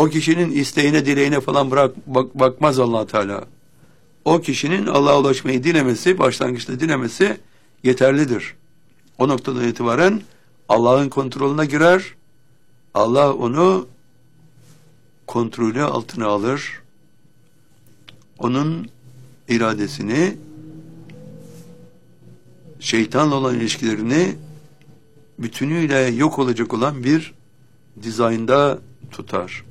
O kişinin isteğine, dileğine falan bakmaz Allah Teala. O kişinin Allah'a ulaşmayı dilemesi, başlangıçta dilemesi yeterlidir. O noktadan itibaren Allah'ın kontrolüne girer. Allah onu kontrolü altına alır. Onun iradesini, şeytanla olan ilişkilerini bütünüyle yok olacak olan bir dizaynda tutar.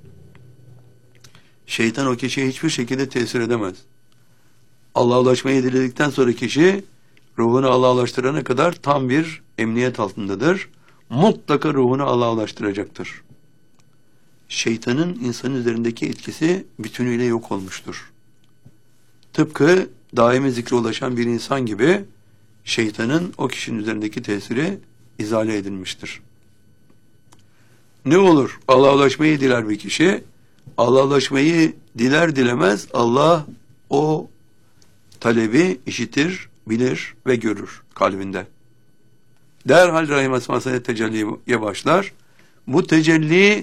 Şeytan o kişiye hiçbir şekilde tesir edemez. Allah'a ulaşmayı diledikten sonra kişi ruhunu Allah'a ulaştırana kadar tam bir emniyet altındadır. Mutlaka ruhunu Allah'a ulaştıracaktır. Şeytanın insan üzerindeki etkisi bütünüyle yok olmuştur. Tıpkı daimi zikre ulaşan bir insan gibi şeytanın o kişinin üzerindeki tesiri izale edilmiştir. Ne olur? Allah'a ulaşmayı diler bir kişi. Allah'a ulaşmayı diler dilemez Allah o talebi işitir, bilir ve görür kalbinde. Derhal rahim esmasına tecelliye başlar. Bu tecelli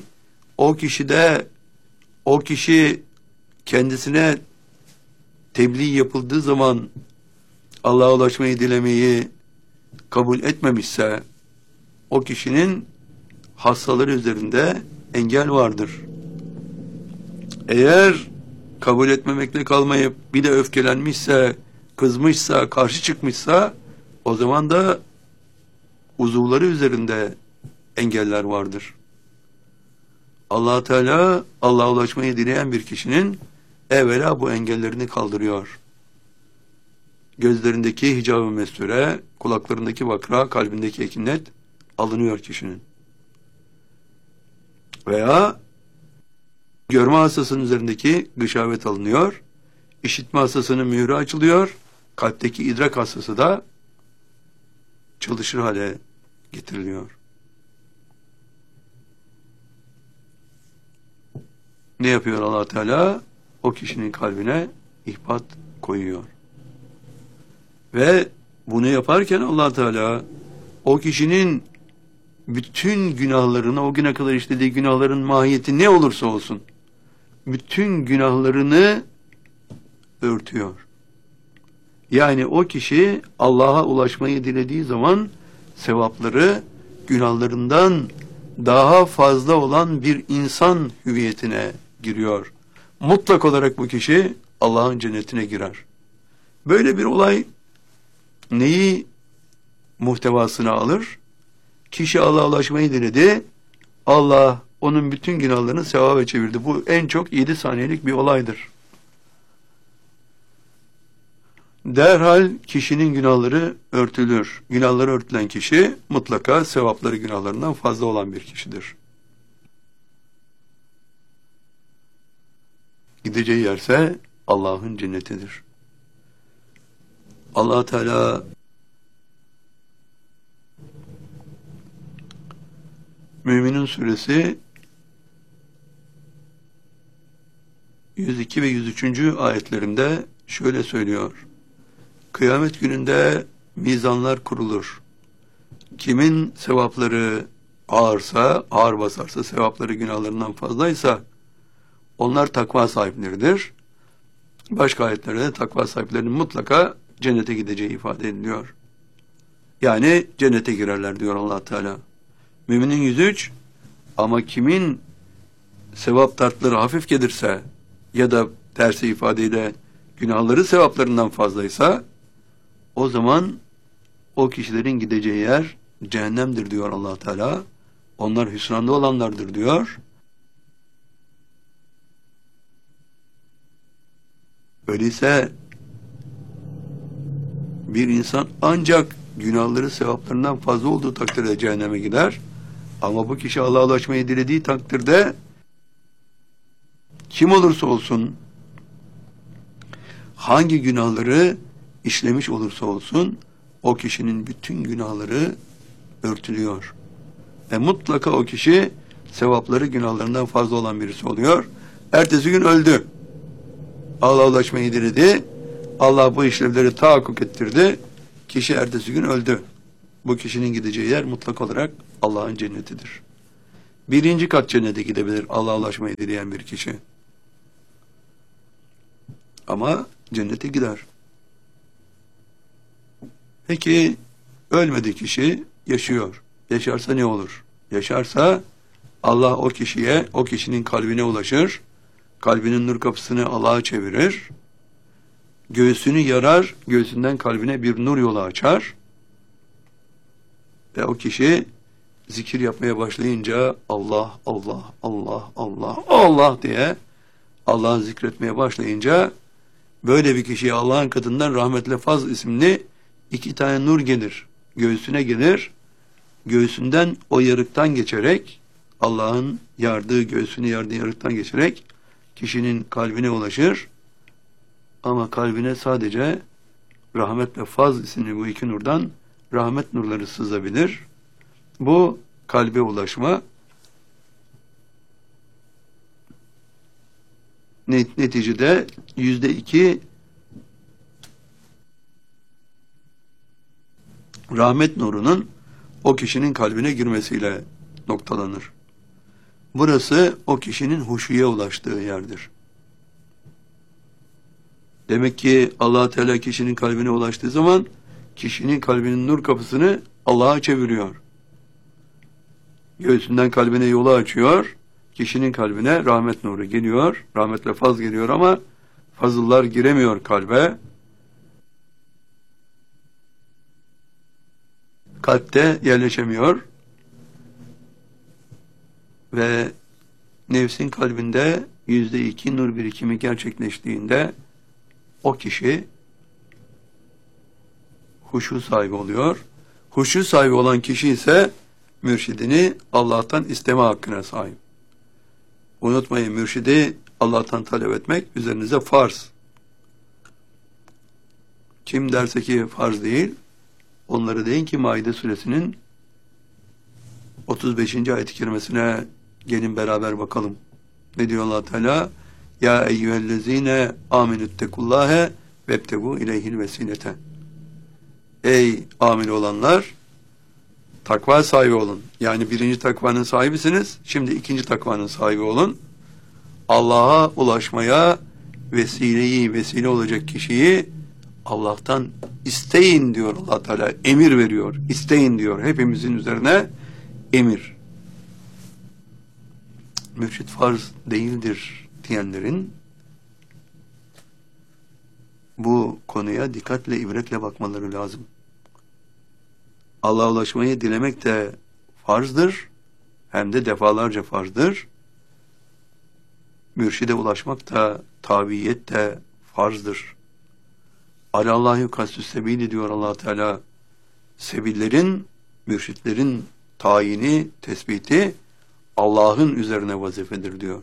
o kişi kendisine tebliğ yapıldığı zaman Allah'a ulaşmayı dilemeyi kabul etmemişse o kişinin hastaları üzerinde engel vardır. Eğer kabul etmemekle kalmayıp bir de öfkelenmişse, kızmışsa, karşı çıkmışsa o zaman da uzuvları üzerinde engeller vardır. Allah Teala Allah'a ulaşmayı dileyen bir kişinin evvela bu engellerini kaldırıyor. Gözlerindeki hicab-ı mesture, kulaklarındaki vakra, kalbindeki ekinet alınıyor kişinin. Veya görme hastasının üzerindeki gışavet alınıyor, işitme hastasının mührü açılıyor, kalpteki idrak hastası da çalışır hale getiriliyor. Ne yapıyor Allah Teala? O kişinin kalbine ihbat koyuyor. Ve bunu yaparken Allah Teala o kişinin bütün günahlarını, o güne kadar işlediği günahların mahiyeti ne olursa olsun, bütün günahlarını örtüyor. Yani o kişi Allah'a ulaşmayı dilediği zaman sevapları günahlarından daha fazla olan bir insan hüviyetine giriyor. Mutlak olarak bu kişi Allah'ın cennetine girer. Böyle bir olay neyi muhtevasına alır? Kişi Allah'a ulaşmayı diledi. Allah onun bütün günahlarını sevaba çevirdi. Bu en çok 7 saniyelik bir olaydır. Derhal kişinin günahları örtülür. Günahları örtülen kişi mutlaka sevapları günahlarından fazla olan bir kişidir. Gideceği yerse Allah'ın cennetidir. Allah Teala Müminun suresi 102 ve 103. ayetlerinde şöyle söylüyor. Kıyamet gününde mizanlar kurulur. Kimin sevapları ağır basarsa, sevapları günahlarından fazlaysa onlar takva sahipleridir. Başka ayetlerde de takva sahiplerinin mutlaka cennete gideceği ifade ediliyor. Yani cennete girerler diyor Allah Teala. Müminin 103, ama kimin sevap tartları hafif gelirse ya da tersi ifadeyle günahları sevaplarından fazlaysa o zaman o kişilerin gideceği yer cehennemdir diyor Allah Teala. Onlar hüsranda olanlardır diyor. Öyleyse bir insan ancak günahları sevaplarından fazla olduğu takdirde cehenneme gider. Ama bu kişi Allah'a ulaşmayı dilediği takdirde kim olursa olsun, hangi günahları işlemiş olursa olsun o kişinin bütün günahları örtülüyor. Ve mutlaka o kişi sevapları günahlarından fazla olan birisi oluyor. Ertesi gün öldü. Allah'a ulaşmayı diledi. Allah bu işlevleri tahakkuk ettirdi. Kişi ertesi gün öldü. Bu kişinin gideceği yer mutlak olarak Allah'ın cennetidir. birinci kat cennete gidebilir Allah'a ulaşmayı dileyen bir kişi. Ama cennete gider. Peki ölmedi kişi, yaşıyor. Yaşarsa ne olur? Yaşarsa Allah o kişiye, o kişinin kalbine ulaşır. Kalbinin nur kapısını Allah'a çevirir. Göğsünü yarar, göğsünden kalbine bir nur yolu açar. Ve o kişi zikir yapmaya başlayınca Allah, Allah, Allah, Allah, Allah diye Allah'ı zikretmeye başlayınca böyle bir kişiye Allah'ın katından rahmetle faz isimli 2 tane nur gelir. Göğsüne gelir. Göğsünden o yarıktan geçerek Allah'ın yardığı, göğsünü yardığı yarıktan geçerek kişinin kalbine ulaşır. Ama kalbine sadece rahmet ve faz isimli bu 2 nurdan rahmet nurları sızabilir. Bu kalbe ulaşma neticede %2 rahmet nurunun o kişinin kalbine girmesiyle noktalanır. Burası o kişinin huşuya ulaştığı yerdir. Demek ki Allah Teala kişinin kalbine ulaştığı zaman kişinin kalbinin nur kapısını Allah'a çeviriyor. Göğsünden kalbine yolu açıyor. Kişinin kalbine rahmet nuru geliyor. Rahmetle faz geliyor ama fazıllar giremiyor kalbe. Kalpte yerleşemiyor. Ve nefsin kalbinde %2 nur birikimi gerçekleştiğinde o kişi huşu sahibi oluyor. Huşu sahibi olan kişi ise mürşidini Allah'tan isteme hakkına sahip. Unutmayın, mürşidi Allah'tan talep etmek üzerinize farz. Kim derse ki farz değil, onları deyin ki Maide suresinin 35. ayet-i kerimesine gelin beraber bakalım. Ne diyor Allah Teala? Ya eyyühellezine aminüttekullâhe vebtegu ileyhil vesilete. Ey amin olanlar, takva sahibi olun. Yani birinci takvanın sahibisiniz. Şimdi ikinci takvanın sahibi olun. Allah'a ulaşmaya vesile olacak kişiyi Allah'tan isteyin diyor Allah Teala. Emir veriyor. İsteyin diyor. Hepimizin üzerine emir. Mürşid farz değildir diyenlerin bu konuya dikkatle, ibretle bakmaları lazım. Allah'a ulaşmayı dilemek de farzdır, hem de defalarca farzdır. Mürşide ulaşmak da, tabiyet de farzdır. Alâllâhi kastüs sebîli diyor Allah Teala. Sebillerin, mürşitlerin tayini, tespiti Allah'ın üzerine vazifedir diyor.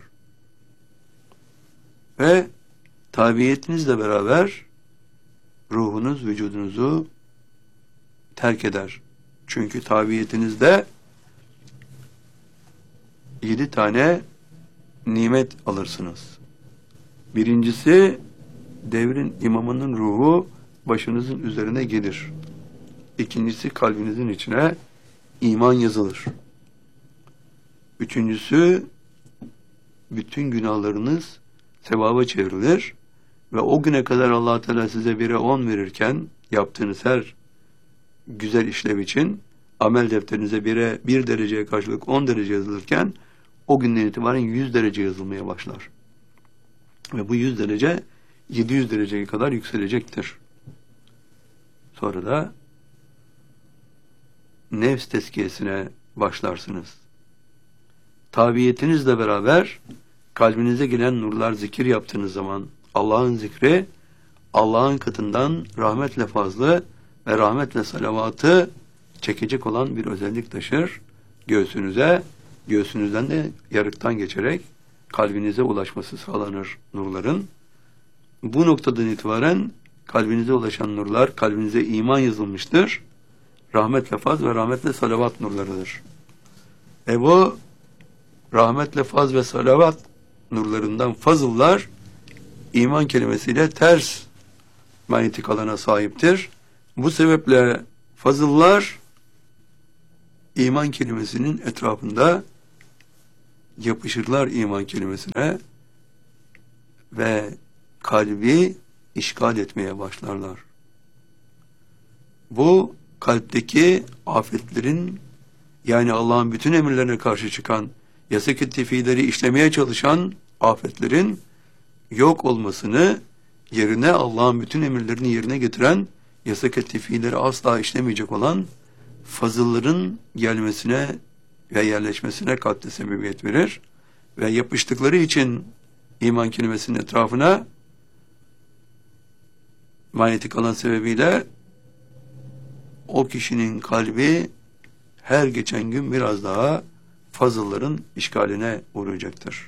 Ve tabiyetinizle beraber ruhunuz, vücudunuzu terk eder. Çünkü tabiyetinizde 7 tane nimet alırsınız. Birincisi, devrin imamının ruhu başınızın üzerine gelir. İkincisi, kalbinizin içine iman yazılır. Üçüncüsü, bütün günahlarınız sevaba çevrilir ve o güne kadar Allah Teala size 1'e 10 verirken yaptığınız her güzel işlev için amel defterinize 1'e 1 dereceye karşılık 10 derece yazılırken o günden itibaren 100 derece yazılmaya başlar. Ve bu 100 derece 700 dereceye kadar yükselecektir. Sonra da nefs tezkiyesine başlarsınız. Tabiyetinizle beraber kalbinize gelen nurlar zikir yaptığınız zaman Allah'ın zikri Allah'ın katından rahmetle fazla ve rahmetle salavatı çekecek olan bir özellik taşır. Göğsünüzden de yarıktan geçerek kalbinize ulaşması sağlanır nurların. Bu noktadan itibaren kalbinize ulaşan nurlar, kalbinize iman yazılmıştır. Rahmetle faz ve rahmetle salavat nurlarıdır. Bu rahmetle faz ve salavat nurlarından fazıllar iman kelimesiyle ters manyetik alana sahiptir. Bu sebeple fazıllar iman kelimesinin etrafında yapışırlar iman kelimesine ve kalbi işgal etmeye başlarlar. Bu kalpteki afetlerin, yani Allah'ın bütün emirlerine karşı çıkan, yasak ettiği fiilleri işlemeye çalışan afetlerin yok olmasını, yerine Allah'ın bütün emirlerini yerine getiren, yasak ettiği fiilleri asla işlemeyecek olan fazılların gelmesine ve yerleşmesine kalpte sebebiyet verir ve yapıştıkları için iman kelimesinin etrafına manyetik alan sebebiyle o kişinin kalbi her geçen gün biraz daha fazılların işgaline uğrayacaktır.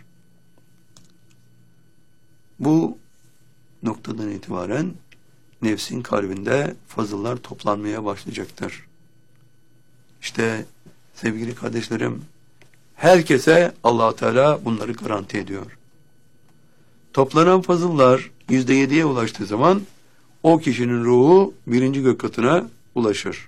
Bu noktadan itibaren nefsin kalbinde fazıllar toplanmaya başlayacaktır. İşte sevgili kardeşlerim, herkese Allah Teala bunları garanti ediyor. Toplanan fazıllar %7'ye ulaştığı zaman o kişinin ruhu 1. gök katına ulaşır.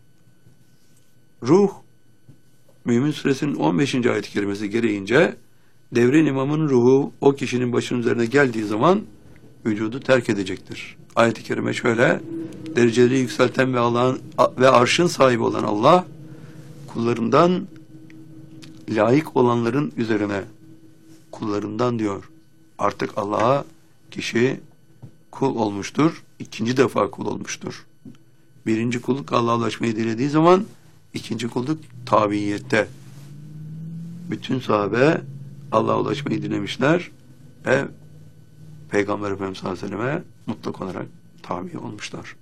Ruh, Mümin Suresinin 15. ayet-i kerimesi gereğince devrin imamının ruhu o kişinin başının üzerine geldiği zaman vücudu terk edecektir. Ayet-i kerime şöyle: dereceleri yükselten ve arşın sahibi olan Allah, kullarından layık olanların üzerine, kullarından diyor, artık Allah'a kişi kul olmuştur, 2. defa kul olmuştur. 1. kulluk Allah'a ulaşmayı dilediği zaman, 2. kulluk tabiiyette. Bütün sahabe Allah'a ulaşmayı dilemişler ve Peygamber Efendimiz sallallahu aleyhi ve selleme mutlak olarak tabi olmuşlar.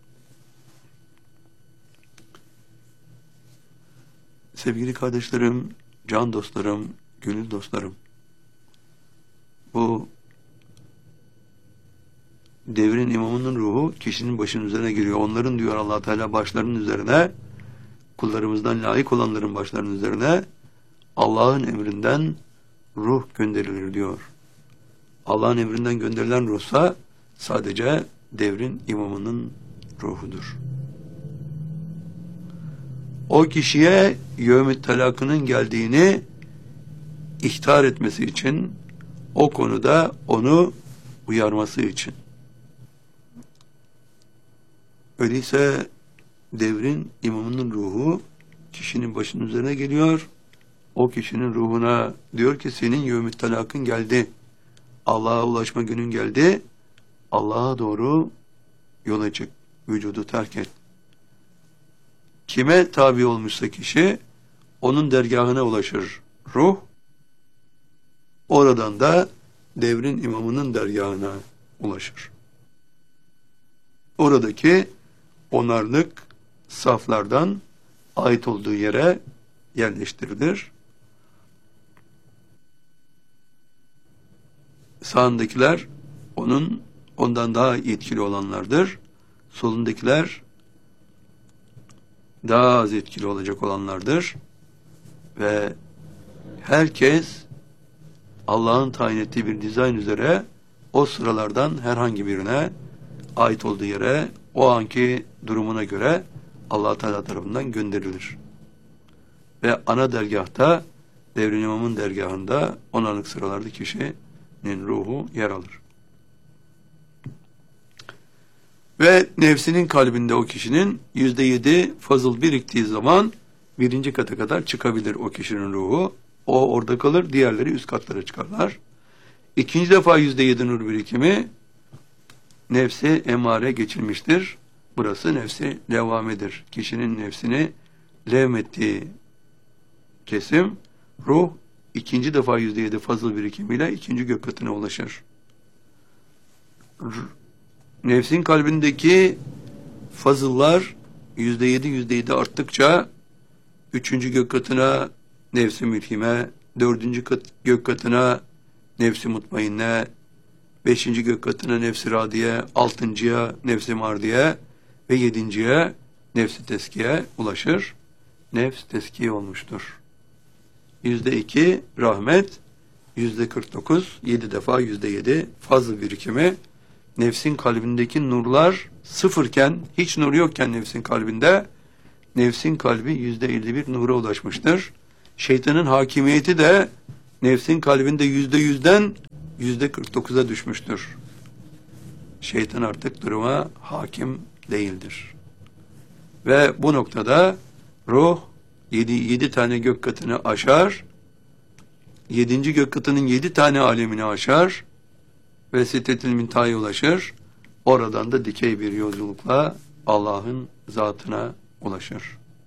Sevgili kardeşlerim, can dostlarım, gönül dostlarım, bu devrin imamının ruhu kişinin başının üzerine giriyor. Onların diyor Allah Teala başlarının üzerine, kullarımızdan layık olanların başlarının üzerine Allah'ın emrinden ruh gönderilir diyor. Allah'ın emrinden gönderilen ruhsa sadece devrin imamının ruhudur. O kişiye yevm-i telakının geldiğini ihtar etmesi için, o konuda onu uyarması için. Öyleyse devrin imamının ruhu kişinin başının üzerine geliyor. O kişinin ruhuna diyor ki senin yevm-i telakın geldi. Allah'a ulaşma günün geldi. Allah'a doğru yola çık. Vücudu terk et. Kime tabi olmuşsa kişi onun dergahına ulaşır ruh. Oradan da devrin imamının dergahına ulaşır. Oradaki onarlık saflardan ait olduğu yere yerleştirilir. Sağındakiler ondan daha etkili olanlardır. Solundakiler daha az etkili olacak olanlardır. Ve herkes Allah'ın tayin ettiği bir dizayn üzere o sıralardan herhangi birine ait olduğu yere, o anki durumuna göre Allah Teala tarafından gönderilir. Ve ana dergahta, devrin imamın dergahında onarlık sıralarda kişinin ruhu yer alır. Ve nefsinin kalbinde o kişinin %7 fazıl biriktiği zaman 1. kata kadar çıkabilir o kişinin ruhu. O orada kalır, diğerleri üst katlara çıkarlar. 2. defa %7 nur birikimi nefsi emare geçilmiştir. Burası nefsi levamedir. Kişinin nefsini levmettiği kesim, ruh 2. defa %7 fazıl birikimiyle 2. gök katına ulaşır. Nefsin kalbindeki fazıllar %7 arttıkça 3. gök katına nefsi mülhime, 4. gök katına nefsi mutmainne, 5. gök katına nefsi radiye, 6.'ya nefsi mardiye ve 7.'ye nefsi teskiye ulaşır. Nefs teskiye olmuştur. %2 rahmet, %49, 7 defa %7 fazıl birikimi. Nefsin kalbindeki nurlar sıfırken, hiç nur yokken nefsin kalbinde, nefsin kalbi %51 nura ulaşmıştır. Şeytanın hakimiyeti de Nefsin kalbinde %100'den %49'a düşmüştür. Şeytan artık duruma hakim değildir. Ve bu noktada ruh 7 tane gök katını aşar, 7. gök katının 7 tane alemini aşar ve Sidretil Münteha'ya ulaşır. Oradan da dikey bir yolculukla Allah'ın zatına ulaşır.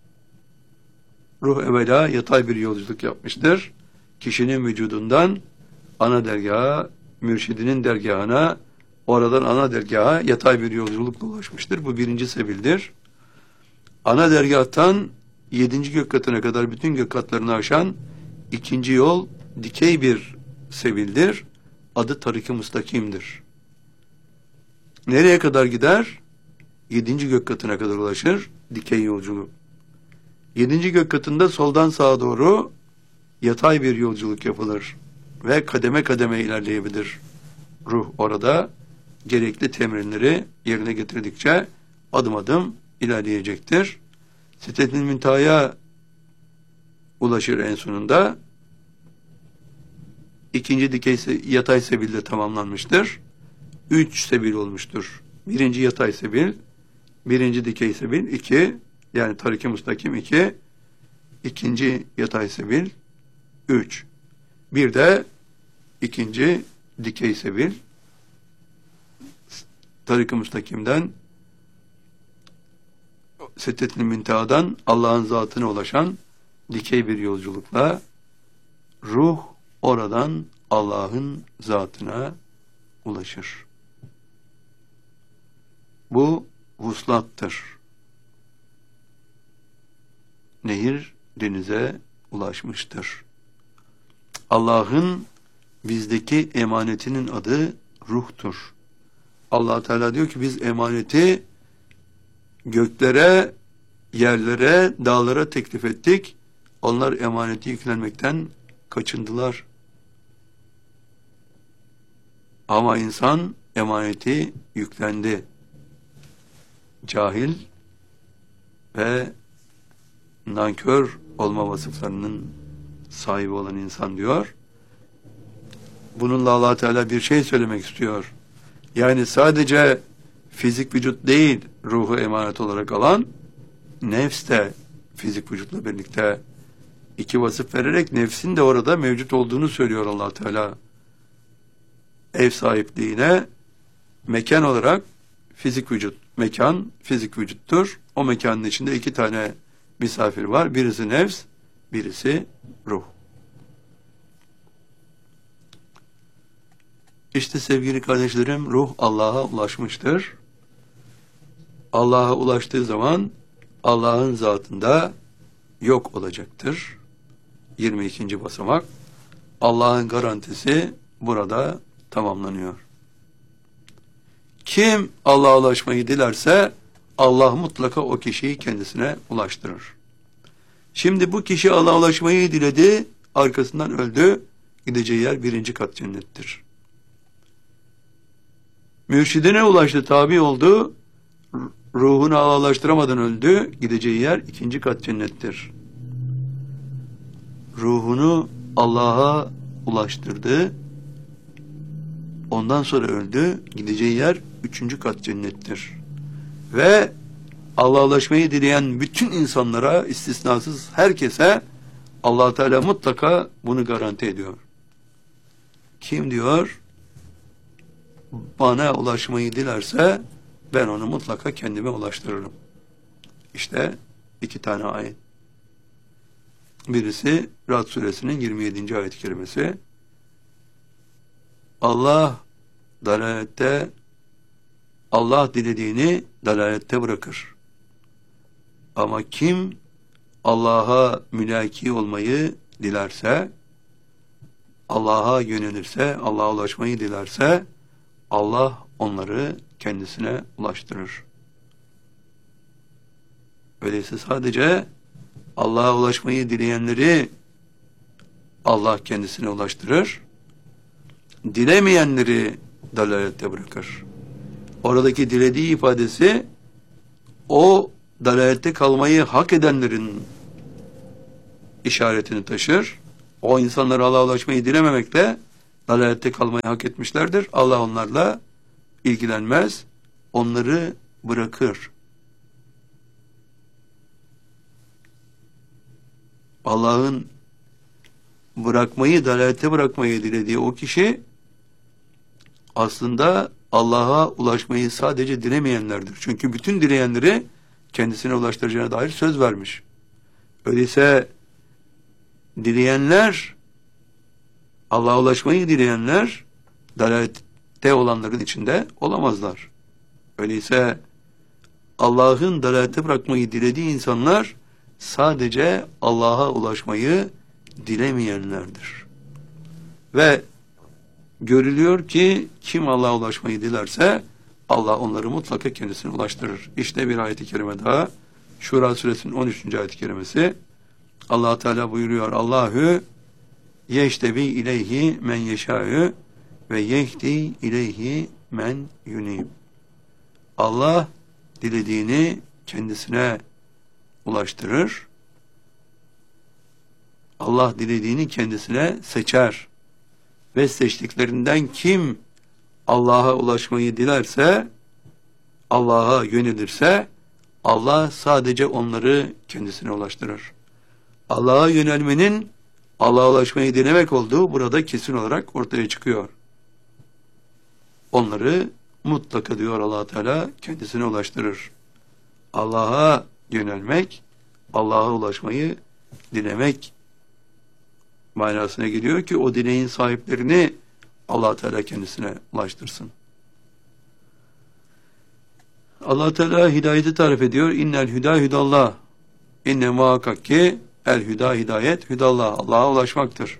Ruh evvela yatay bir yolculuk yapmıştır. Kişinin vücudundan ana dergaha, mürşidinin dergahına, oradan ana dergaha yatay bir yolculukla ulaşmıştır. Bu birinci sebildir. Ana dergahtan 7. gök katına kadar bütün gök katlarını aşan ikinci yol dikey bir sebildir. Adı Tarik-i Mustakim'dir. Nereye kadar gider? 7. gök katına kadar ulaşır. Dikey yolculuk. 7. gök katında soldan sağa doğru yatay bir yolculuk yapılır. Ve kademe kademe ilerleyebilir. Ruh orada gerekli temrinleri yerine getirdikçe adım adım ilerleyecektir. Sidretil Münteha'ya ulaşır en sonunda. İkinci dikey yatay sebilde tamamlanmıştır. 3 sebil olmuştur. Birinci yatay sebil, birinci dikey sebil 2, yani Tarik-i Mustakim 2, ikinci yatay sebil 3. Bir de ikinci dikey sebil Tarik-i Mustakim'den Sidretil Münteha'dan Allah'ın zatına ulaşan dikey bir yolculukla ruh oradan Allah'ın zatına ulaşır. Bu vuslattır. Nehir denize ulaşmıştır. Allah'ın bizdeki emanetinin adı ruhtur. Allah Teala diyor ki biz emaneti göklere, yerlere, dağlara teklif ettik. Onlar emaneti yüklenmekten kaçındılar. Ama insan emaneti yüklendi. Cahil ve nankör olma vasıflarının sahibi olan insan diyor. Bununla Allah Teala bir şey söylemek istiyor. Yani sadece fizik vücut değil ruhu emanet olarak alan, nefs de fizik vücutla birlikte iki vasıf vererek nefsin de orada mevcut olduğunu söylüyor Allah Teala. Ev sahipliğine mekan olarak fizik vücut, mekan fizik vücuttur. O mekanın içinde 2 tane misafir var. Birisi nefs, birisi ruh. İşte sevgili kardeşlerim, ruh Allah'a ulaşmıştır. Allah'a ulaştığı zaman Allah'ın zatında yok olacaktır. 22. basamak. Allah'ın garantisi burada tamamlanıyor. Kim Allah'a ulaşmayı dilerse Allah mutlaka o kişiyi kendisine ulaştırır. Şimdi bu kişi Allah'a ulaşmayı diledi, arkasından öldü. Gideceği yer 1. kat cennettir. Mürşidine ulaştı, tabi oldu. Ruhunu Allah'a ulaştıramadan öldü. Gideceği yer 2. kat cennettir. Ruhunu Allah'a ulaştırdı. Ondan sonra öldü. Gideceği yer 3. kat cennettir. Ve Allah'a ulaşmayı dileyen bütün insanlara, istisnasız herkese Allah Teala mutlaka bunu garanti ediyor. Kim diyor? Bana ulaşmayı dilerse ben onu mutlaka kendime ulaştırırım. İşte 2 tane ayet. Birisi Ra'd suresinin 27. ayet-i kerimesi. Allah dilediğini dalalette bırakır. Ama kim Allah'a mülaki olmayı dilerse, Allah'a yönelirse, Allah'a ulaşmayı dilerse, Allah onları kendisine ulaştırır. Öyleyse sadece Allah'a ulaşmayı dileyenleri Allah kendisine ulaştırır. Dilemeyenleri dalalette bırakır. Oradaki dilediği ifadesi o dalalette kalmayı hak edenlerin işaretini taşır. O insanlar Allah'a ulaşmayı dilememekle dalalette kalmayı hak etmişlerdir. Allah onlarla ilgilenmez, onları bırakır. Allah'ın bırakmayı, dalalette bırakmayı dilediği o kişi aslında Allah'a ulaşmayı sadece dilemeyenlerdir. Çünkü bütün dileyenleri kendisine ulaştıracağına dair söz vermiş. Öyleyse dileyenler, Allah'a ulaşmayı dileyenler dalalette olanların içinde olamazlar. Öyleyse Allah'ın dalalette bırakmayı dilediği insanlar sadece Allah'a ulaşmayı dilemeyenlerdir. Ve görülüyor ki kim Allah'a ulaşmayı dilerse Allah onları mutlaka kendisine ulaştırır. İşte bir ayet-i kerime daha. Şura suresinin 13. ayet-i kerimesi. Allah Teala buyuruyor: Allahu yeştebi ileyhi men yeşâ'ü ve yehdi ileyhi men yunib. Allah dilediğini kendisine ulaştırır. Allah dilediğini kendisine seçer. Ve seçtiklerinden kim Allah'a ulaşmayı dilerse, Allah'a yönelirse, Allah sadece onları kendisine ulaştırır. Allah'a yönelmenin Allah'a ulaşmayı dilemek olduğu burada kesin olarak ortaya çıkıyor. Onları mutlaka diyor Allah Teala kendisine ulaştırır. Allah'a yönelmek, Allah'a ulaşmayı dilemek manasına geliyor ki o dileğin sahiplerini Allah Teala kendisine ulaştırsın. Allah Teala hidayeti tarif ediyor. İnnel hüda hüdallah. İnne muhakkak ki el hüda hidayet hüdallah. Allah'a ulaşmaktır.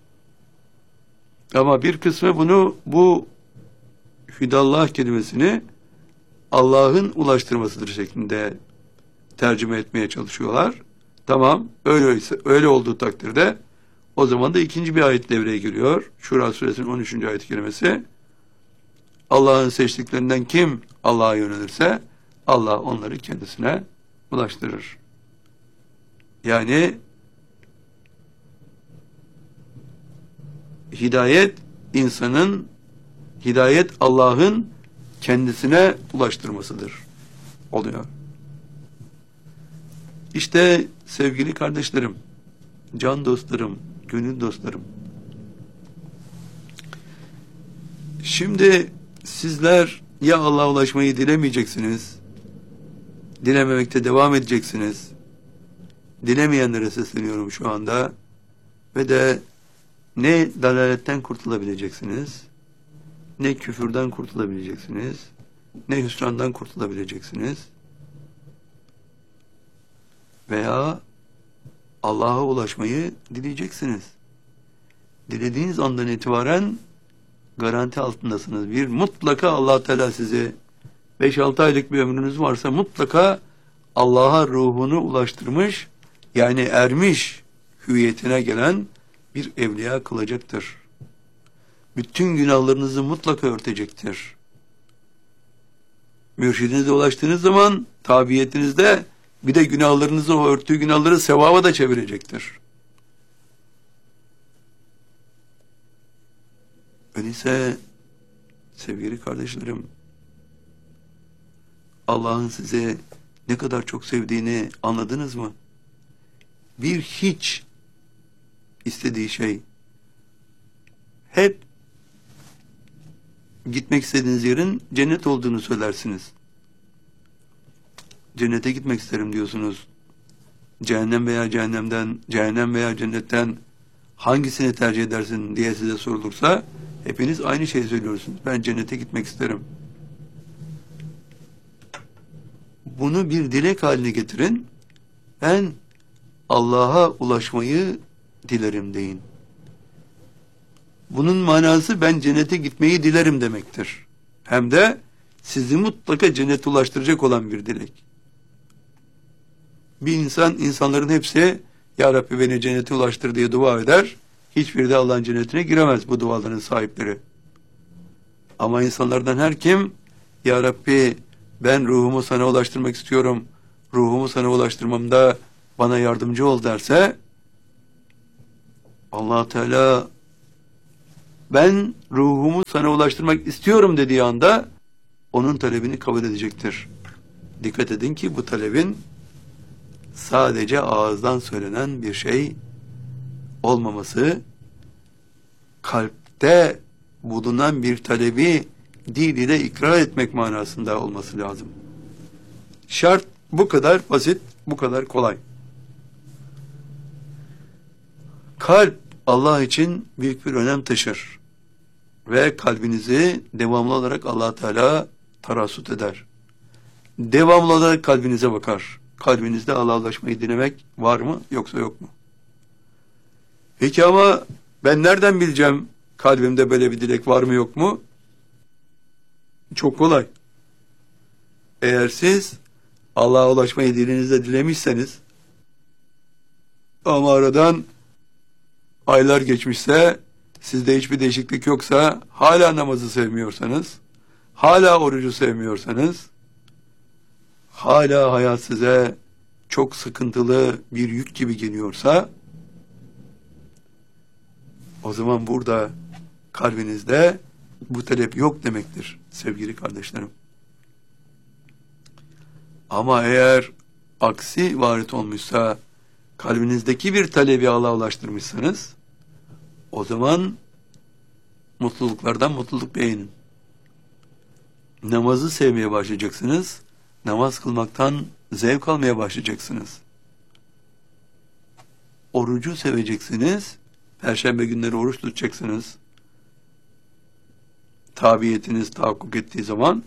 Ama bir kısmı bu hüdallah kelimesini Allah'ın ulaştırmasıdır şeklinde tercüme etmeye çalışıyorlar. Tamam, öyle olduğu takdirde o zaman da ikinci bir ayet devreye giriyor. Şura suresinin 13. ayet-i kerimesi. Allah'ın seçtiklerinden kim Allah'a yönelirse Allah onları kendisine ulaştırır. Yani hidayet Allah'ın kendisine ulaştırmasıdır oluyor. İşte sevgili kardeşlerim, can dostlarım, gönül dostlarım. Şimdi sizler ya Allah'a ulaşmayı dilemeyeceksiniz, dilememekte devam edeceksiniz. Dilemeyenlere sesleniyorum şu anda. Ve de ne dalaletten kurtulabileceksiniz, ne küfürden kurtulabileceksiniz, ne hüsrandan kurtulabileceksiniz. Veya Allah'a ulaşmayı dileyeceksiniz. Dilediğiniz andan itibaren garanti altındasınız. Mutlaka Allah Teala size 5-6 aylık bir ömrünüz varsa mutlaka Allah'a ruhunu ulaştırmış, yani ermiş hüviyetine gelen bir evliya kılacaktır. Bütün günahlarınızı mutlaka örtecektir. Mürşidinize ulaştığınız zaman tabiyetinizde bir de günahlarınızı, o örttüğü günahları sevaba da çevirecektir. Öyleyse sevgili kardeşlerim, Allah'ın size ne kadar çok sevdiğini anladınız mı? Bir hiç istediği şey, hep gitmek istediğiniz yerin cennet olduğunu söylersiniz. Cennete gitmek isterim diyorsunuz. Cehennem veya cennetten hangisini tercih edersin diye size sorulursa hepiniz aynı şeyi söylüyorsunuz. Ben cennete gitmek isterim. Bunu bir dilek haline getirin. Ben Allah'a ulaşmayı dilerim deyin. Bunun manası ben cennete gitmeyi dilerim demektir. Hem de sizi mutlaka cennete ulaştıracak olan bir dilek. İnsanların hepsi Ya Rabbi beni cennete ulaştır diye dua eder. Hiçbiri de Allah'ın cennetine giremez bu duaların sahipleri. Ama insanlardan her kim Ya Rabbi ben ruhumu sana ulaştırmak istiyorum, ruhumu sana ulaştırmamda bana yardımcı ol derse Allah Teala ben ruhumu sana ulaştırmak istiyorum dediği anda onun talebini kabul edecektir. Dikkat edin ki bu talebin sadece ağızdan söylenen bir şey olmaması, kalpte bulunan bir talebi dil ile ikrar etmek manasında olması lazım. Şart bu kadar basit, bu kadar kolay. Kalp Allah için büyük bir önem taşır ve kalbinizi devamlı olarak Allah Teala tarassut eder. Devamlı olarak kalbinize bakar. Kalbinizde Allah'a ulaşmayı dilemek var mı yoksa yok mu? Peki ama ben nereden bileceğim kalbimde böyle bir dilek var mı yok mu? Çok kolay. Eğer siz Allah'a ulaşmayı dilinizde dilemişseniz ama aradan aylar geçmişse, sizde hiçbir değişiklik yoksa, hala namazı sevmiyorsanız, hala orucu sevmiyorsanız, hala hayat size çok sıkıntılı bir yük gibi geliyorsa, o zaman burada kalbinizde bu talep yok demektir sevgili kardeşlerim. Ama eğer aksi varit olmuşsa, kalbinizdeki bir talebi Allah'a ulaştırmışsanız, o zaman mutluluklardan mutluluk beğenin. Namazı sevmeye başlayacaksınız, namaz kılmaktan zevk almaya başlayacaksınız. Orucu seveceksiniz, Perşembe günleri oruç tutacaksınız. Tabiyetiniz tahakkuk ettiği zaman,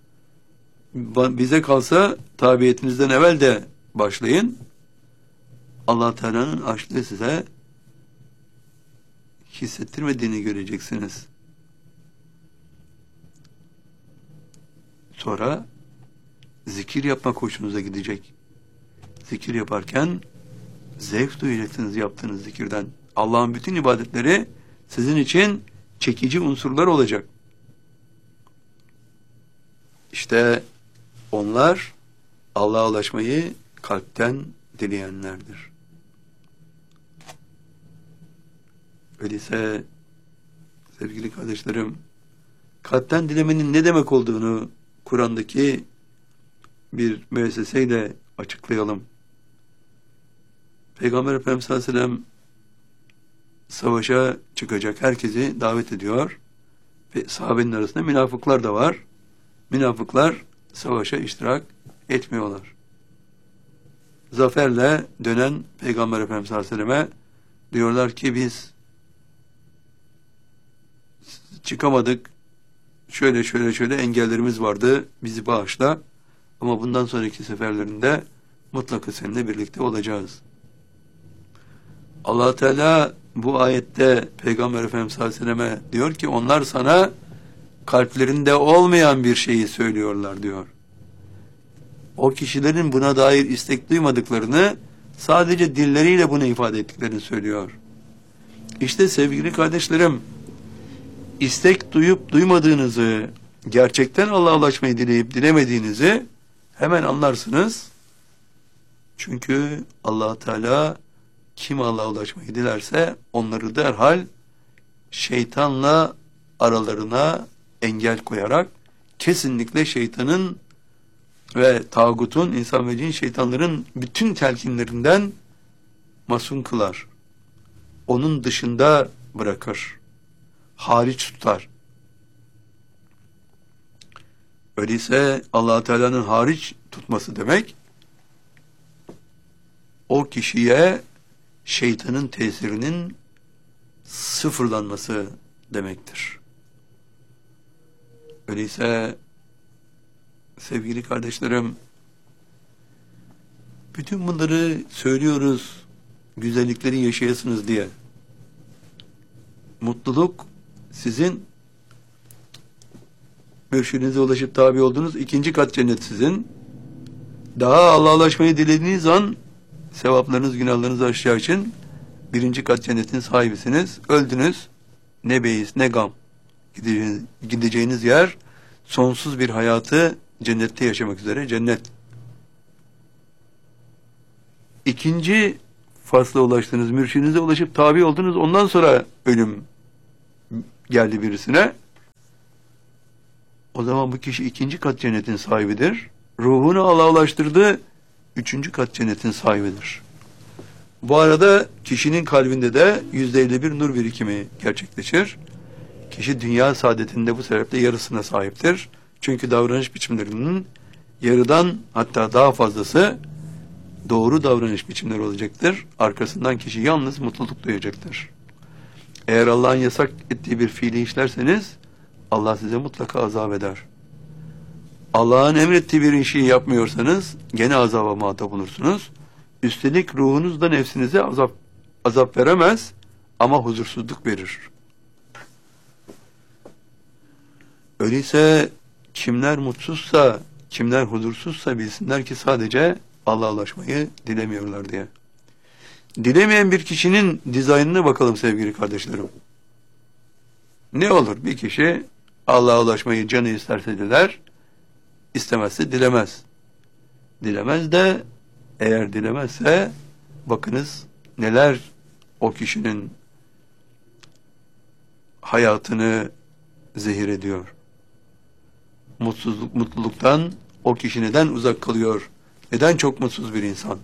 bize kalsa tabiyetinizden evvel de başlayın. Allah Teala'nın aşkı size hissettirmediğini göreceksiniz. Sonra zikir yapmak hoşunuza gidecek. Zikir yaparken zevk duyacaksınız yaptığınız zikirden. Allah'ın bütün ibadetleri sizin için çekici unsurlar olacak. İşte onlar Allah'a ulaşmayı kalpten dileyenlerdir. Öyleyse sevgili kardeşlerim, kalpten dilemenin ne demek olduğunu Kur'an'daki bir müesseseyle açıklayalım. Peygamber Efendimiz sallallahu aleyhi ve sellem savaşa çıkacak herkesi davet ediyor ve sahabenin arasında münafıklar da var. Münafıklar savaşa iştirak etmiyorlar. Zaferle dönen Peygamber Efendimiz sallallahu aleyhi ve selleme diyorlar ki biz çıkamadık, şöyle engellerimiz vardı, bizi bağışla ama bundan sonraki seferlerinde mutlaka seninle birlikte olacağız. Allah Teala bu ayette Peygamber Efendimiz sallallahu aleyhi ve selleme diyor ki onlar sana kalplerinde olmayan bir şeyi söylüyorlar diyor. O kişilerin buna dair istek duymadıklarını, sadece dilleriyle bunu ifade ettiklerini söylüyor. İşte sevgili kardeşlerim, istek duyup duymadığınızı, gerçekten Allah'a ulaşmayı dileyip dilemediğinizi hemen anlarsınız. Çünkü Allah Teala kim Allah'a ulaşmayı dilerse onları derhal şeytanla aralarına engel koyarak kesinlikle şeytanın ve tağutun, insan ve cin şeytanların bütün telkinlerinden masum kılar. Onun dışında bırakır. Hariç tutar. Öyleyse Allah Teala'nın hariç tutması demek, o kişiye şeytanın tesirinin sıfırlanması demektir. Öyleyse sevgili kardeşlerim, bütün bunları söylüyoruz, güzellikleri yaşayasınız diye. Mutluluk sizin mürşidinize ulaşıp tabi olduğunuz ikinci kat cennet sizin. Daha Allah'a ulaşmayı dilediğiniz an sevaplarınız, günahlarınız aşacağı için birinci kat cennetin sahibisiniz. Öldünüz, ne beis ne gam. Gideceğiniz yer sonsuz bir hayatı cennette yaşamak üzere cennet. İkinci fasla ulaştınız, mürşidinize ulaşıp tabi oldunuz, ondan sonra ölüm geldi birisine. O zaman bu kişi ikinci kat cennetin sahibidir. Ruhunu Allah'a ulaştırdı, üçüncü kat cennetin sahibidir. Bu arada kişinin kalbinde de %51 nur birikimi gerçekleşir. Kişi dünya saadetinde bu sebeple yarısına sahiptir. Çünkü davranış biçimlerinin yarıdan hatta daha fazlası doğru davranış biçimleri olacaktır. Arkasından kişi yalnız mutluluk duyacaktır. Eğer Allah'ın yasak ettiği bir fiili işlerseniz Allah size mutlaka azap eder. Allah'ın emrettiği bir işi yapmıyorsanız gene azaba muhatap olursunuz. Üstelik ruhunuz da nefsinize azap veremez ama huzursuzluk verir. Öyleyse kimler mutsuzsa, kimler huzursuzsa bilsinler ki sadece Allah'a ulaşmayı dilemiyorlar diye. Dilemeyen bir kişinin dizaynına bakalım sevgili kardeşlerim. Ne olur bir kişi Allah'a ulaşmayı canı isterse diler, istemezse dilemez. Dilemez de eğer dilemezse bakınız neler o kişinin hayatını zehir ediyor. Mutluluktan o kişi neden uzak kalıyor? Neden çok mutsuz bir insan?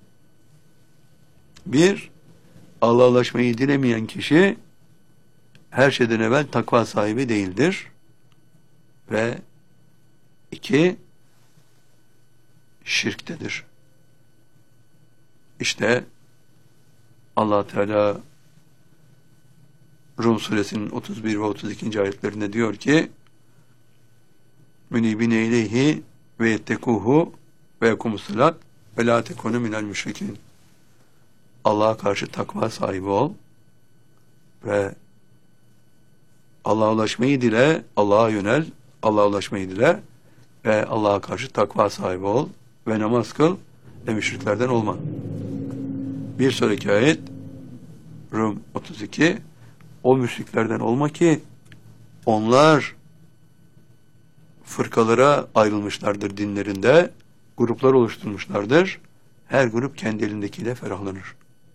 Bir, Allah'a ulaşmayı dilemeyen kişi her şeyden evvel takva sahibi değildir. Ve iki, şirktedir. İşte Allah Teala Rum suresinin 31 ve 32. ayetlerinde diyor ki münibine ileyhi ve yettekuhu ve yekumussalat ve la tekunu minel müşrikin. Allah'a karşı takva sahibi ol ve Allah'a ulaşmayı dile, Allah'a yönel, Allah'a ulaşmayı dile ve Allah'a karşı takva sahibi ol ve namaz kıl ve müşriklerden olma. Bir sonraki ayet Rum 32, o müşriklerden olma ki onlar fırkalara ayrılmışlardır dinlerinde, gruplar oluşturmuşlardır. Her grup kendi elindekiyle ferahlanır.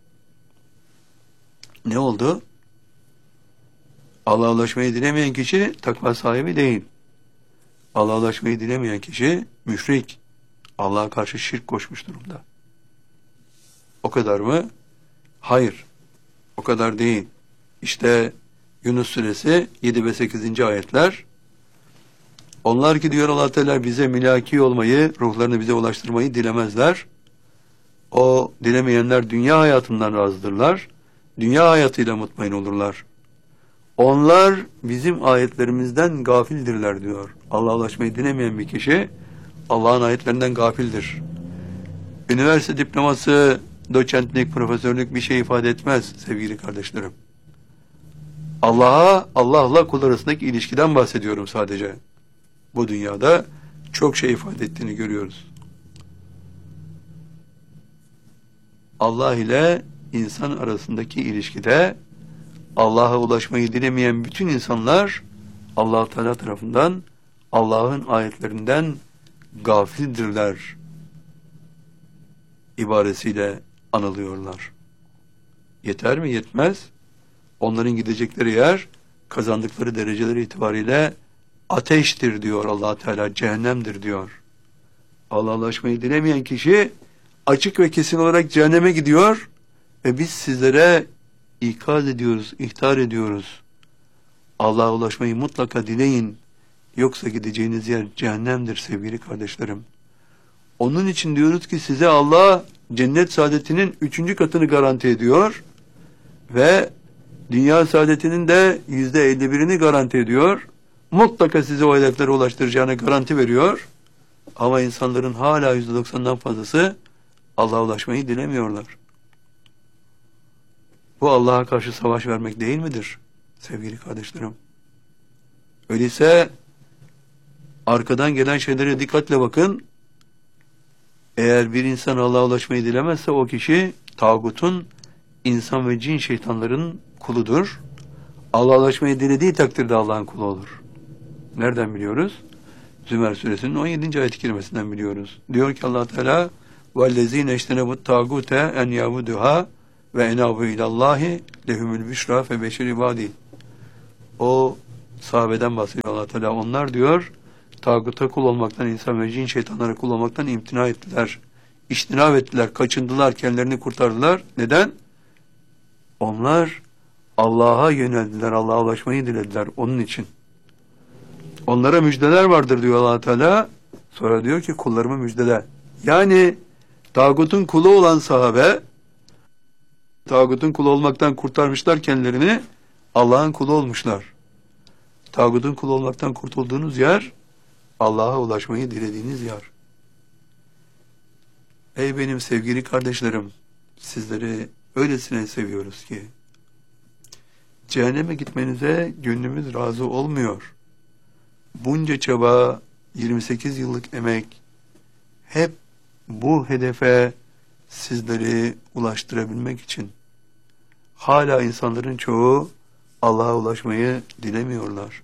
Ne oldu? Allah'a ulaşmayı dilemeyen kişi takva sahibi değil. Allah'a ulaşmayı dilemeyen kişi müşrik. Allah'a karşı şirk koşmuş durumda. O kadar mı? Hayır. O kadar değil. İşte Yunus suresi 7 ve 8. ayetler. Onlar ki diyor Allah Teala bize milaki olmayı, ruhlarını bize ulaştırmayı dilemezler. O dilemeyenler dünya hayatından razıdırlar. Dünya hayatıyla mutmain olurlar. Onlar bizim ayetlerimizden gafildirler diyor. Allah'a ulaşmayı dilemeyen bir kişi Allah'ın ayetlerinden gafildir. Üniversite diploması, doçentlik, profesörlük bir şey ifade etmez sevgili kardeşlerim. Allah'la kul arasındaki ilişkiden bahsediyorum sadece. Bu dünyada çok şey ifade ettiğini görüyoruz. Allah ile insan arasındaki ilişkide Allah'a ulaşmayı dilemeyen bütün insanlar Allah Teala tarafından Allah'ın ayetlerinden gafildirler ibaresiyle anılıyorlar. Yeter mi? Yetmez. Onların gidecekleri yer kazandıkları dereceler itibariyle ateştir diyor Allah Teala, cehennemdir diyor. Allah'a ulaşmayı dilemeyen kişi açık ve kesin olarak cehenneme gidiyor ve biz sizlere ikaz ediyoruz, ihtar ediyoruz. Allah'a ulaşmayı mutlaka dileyin. Yoksa gideceğiniz yer cehennemdir sevgili kardeşlerim. Onun için diyoruz ki size Allah cennet saadetinin 3. katını garanti ediyor ve dünya saadetinin de %51'ini garanti ediyor. Mutlaka size o hedeflere ulaştıracağına garanti veriyor. Ama insanların hala %90'dan fazlası Allah'a ulaşmayı dilemiyorlar. Bu Allah'a karşı savaş vermek değil midir sevgili kardeşlerim? Öyleyse arkadan gelen şeylere dikkatle bakın. Eğer bir insan Allah'a ulaşmayı dilemezse o kişi tağutun, insan ve cin şeytanların kuludur. Allah'a ulaşmayı dilediği takdirde Allah'ın kulu olur. Nereden biliyoruz? Zümer suresinin 17. ayet-i kerimesinden biliyoruz. Diyor ki Allah Teala: "Vellezîne ectenebut tâgûte en yâbuduhâ ve enabu ilallahi lehumul büşra fe beşir ibadi. O sahabeden bahsediyor Allah Teala. Onlar diyor tağuta kul olmaktan, insan ve cin şeytanlara kul olmaktan imtina ettiler. İçtinab ettiler, kaçındılar, kendilerini kurtardılar. Neden? Onlar Allah'a yöneldiler, Allah'a ulaşmayı dilediler onun için. Onlara müjdeler vardır diyor Allah Teala. Sonra diyor ki kullarıma müjdele. Yani tağutun kulu olan sahabe tağutun kulu olmaktan kurtarmışlar kendilerini, Allah'ın kulu olmuşlar. Tağutun kulu olmaktan kurtulduğunuz yer Allah'a ulaşmayı dilediğiniz yer. Ey benim sevgili kardeşlerim, sizleri öylesine seviyoruz ki cehenneme gitmenize gönlümüz razı olmuyor. Bunca çaba, 28 yıllık emek hep bu hedefe sizleri ulaştırabilmek için. Hala insanların çoğu Allah'a ulaşmayı dilemiyorlar.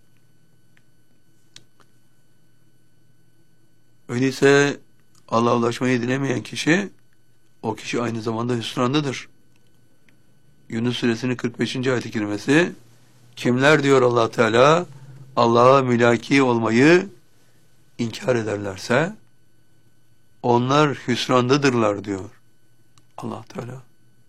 Öyleyse Allah'a ulaşmayı dilemeyen kişi, o kişi aynı zamanda hüsrandadır. Yunus suresinin 45. ayet-i kerimesi, kimler diyor Allah Teala, Allah'a mülaki olmayı inkar ederlerse, onlar hüsrandadırlar diyor Allah Teala.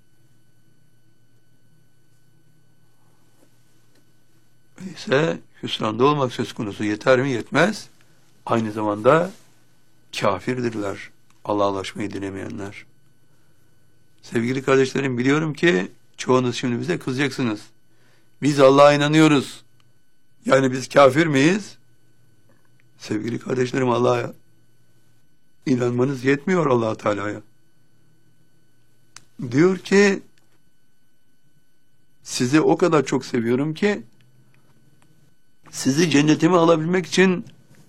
Öyleyse hüsranda olmak söz konusu yeter mi? Yetmez. Aynı zamanda kafirdirler Allah'a ulaşmayı dilemeyenler. Sevgili kardeşlerim, biliyorum ki çoğunuz şimdi bize kızacaksınız. Biz Allah'a inanıyoruz. Yani biz kafir miyiz? Sevgili kardeşlerim, Allah'a inanmanız yetmiyor Allah Teala'ya. Diyor ki sizi o kadar çok seviyorum ki sizi cennetime alabilmek için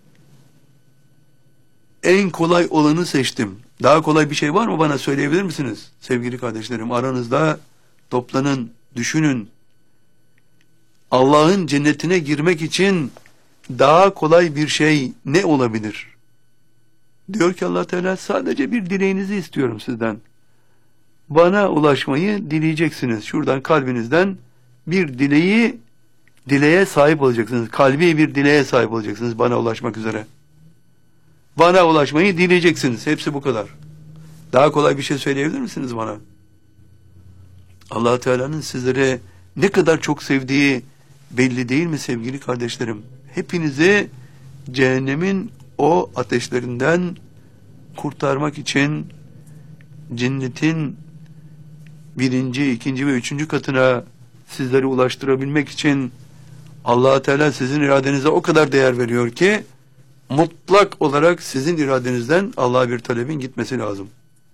en kolay olanı seçtim. Daha kolay bir şey var mı, bana söyleyebilir misiniz? Sevgili kardeşlerim, aranızda toplanın, düşünün. Allah'ın cennetine girmek için daha kolay bir şey ne olabilir? Diyor ki Allah Teala, sadece bir dileğinizi istiyorum sizden. Bana ulaşmayı dileyeceksiniz. Şuradan kalbinizden bir dileğe sahip olacaksınız. Kalbi bir dileğe sahip olacaksınız bana ulaşmak üzere. Bana ulaşmayı dileyeceksiniz. Hepsi bu kadar. Daha kolay bir şey söyleyebilir misiniz bana? Allah Teala'nın sizlere ne kadar çok sevdiği belli değil mi sevgili kardeşlerim? Hepinizi cehennemin o ateşlerinden kurtarmak için cennetin 1., 2. ve 3. katına sizleri ulaştırabilmek için Allah Teala sizin iradenize o kadar değer veriyor ki mutlak olarak sizin iradenizden Allah'a bir talebin gitmesi lazım.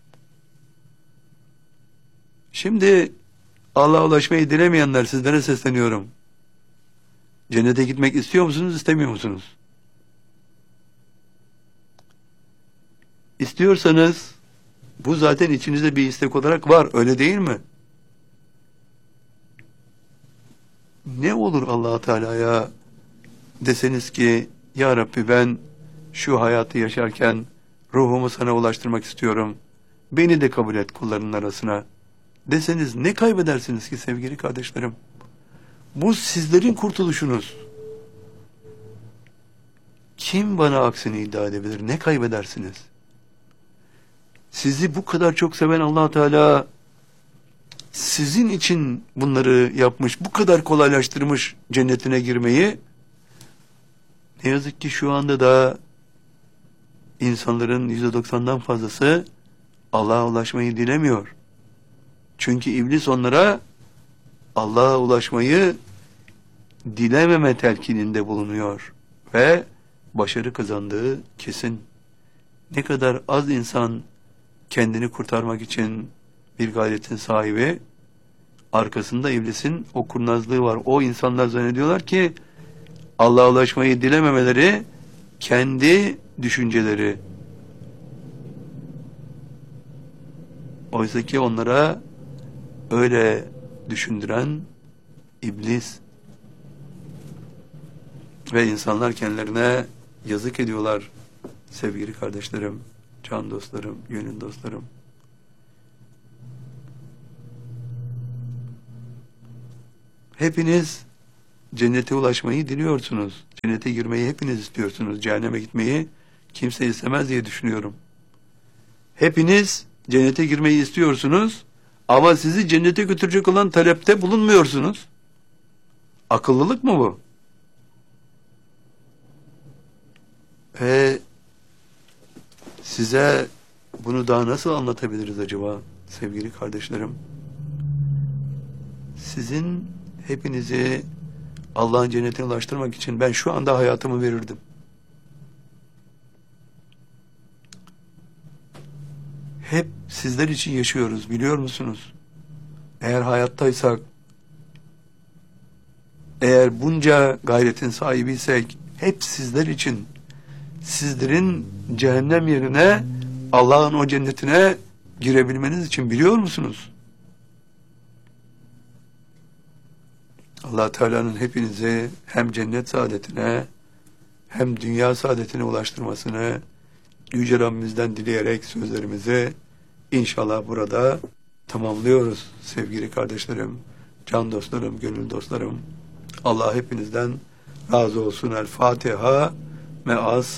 Şimdi Allah'a ulaşmayı dilemeyenler, sizlere sesleniyorum. Cennete gitmek istiyor musunuz, istemiyor musunuz? İstiyorsanız bu zaten içinizde bir istek olarak var, öyle değil mi? Ne olur Allah Teala'ya deseniz ki ya Rabbi, ben şu hayatı yaşarken ruhumu sana ulaştırmak istiyorum. Beni de kabul et kullarının arasına deseniz ne kaybedersiniz ki sevgili kardeşlerim? Bu sizlerin kurtuluşunuz. Kim bana aksini iddia edebilir? Ne kaybedersiniz? Sizi bu kadar çok seven Allah Teala sizin için bunları yapmış, bu kadar kolaylaştırmış cennetine girmeyi. Ne yazık ki şu anda da insanların %90'dan fazlası Allah'a ulaşmayı dilemiyor. Çünkü iblis onlara Allah'a ulaşmayı dilememe telkininde bulunuyor ve başarı kazandığı kesin. Ne kadar az insan kendini kurtarmak için bir gayretin sahibi, arkasında iblisin o kurnazlığı var. O insanlar zannediyorlar ki Allah'a ulaşmayı dilememeleri kendi düşünceleri. Oysa ki onlara öyle düşündüren iblis. Ve insanlar kendilerine yazık ediyorlar sevgili kardeşlerim, can dostlarım, gönül dostlarım. Hepiniz cennete ulaşmayı diliyorsunuz. Cennete girmeyi hepiniz istiyorsunuz. Cehenneme gitmeyi kimse istemez diye düşünüyorum. Hepiniz cennete girmeyi istiyorsunuz ama sizi cennete götürecek olan talepte bulunmuyorsunuz. Akıllılık mı bu? Size bunu daha nasıl anlatabiliriz acaba sevgili kardeşlerim? Sizin hepinizi Allah'ın cennetine ulaştırmak için ben şu anda hayatımı verirdim. Hep sizler için yaşıyoruz, biliyor musunuz? Eğer hayattaysak, eğer bunca gayretin sahibiysek, hep sizler için, sizlerin cehennem yerine Allah'ın o cennetine girebilmeniz için, biliyor musunuz? Allah Teala'nın hepinizi hem cennet saadetine hem dünya saadetine ulaştırmasını Yüce Rabbimizden dileyerek sözlerimizi inşallah burada tamamlıyoruz sevgili kardeşlerim, can dostlarım, gönül dostlarım. Allah hepinizden razı olsun. El Fatiha. Meaz.